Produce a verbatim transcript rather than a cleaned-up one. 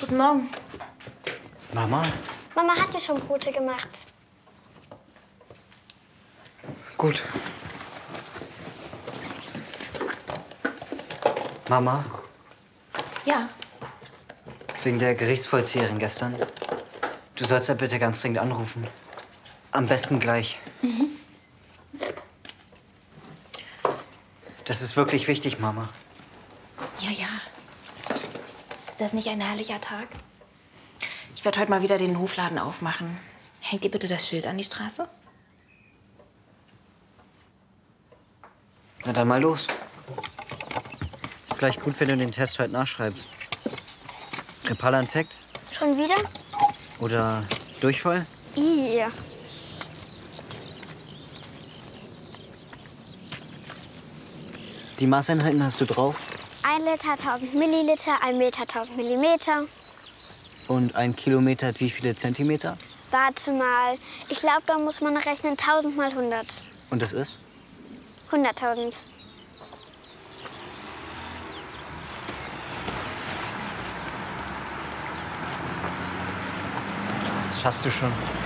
Guten Morgen. Mama? Mama hat dir schon Brote gemacht. Gut. Mama? Ja. Wegen der Gerichtsvollzieherin gestern. Du sollst ja bitte ganz dringend anrufen. Am besten gleich. Mhm. Das ist wirklich wichtig, Mama. Ja, ja. Ist das nicht ein herrlicher Tag? Ich werde heute mal wieder den Hofladen aufmachen. Hängt ihr bitte das Schild an die Straße? Na dann mal los. Ist vielleicht gut, wenn du den Test heute nachschreibst. grippaler Infekt? Schon wieder? Oder Durchfall? Ih. Die Maßeinheiten hast du drauf? Ein Liter tausend Milliliter, ein Meter tausend Millimeter. Und ein Kilometer hat wie viele Zentimeter? Warte mal. Ich glaube, da muss man rechnen tausend mal hundert. Und das ist? hunderttausend. Das schaffst du schon.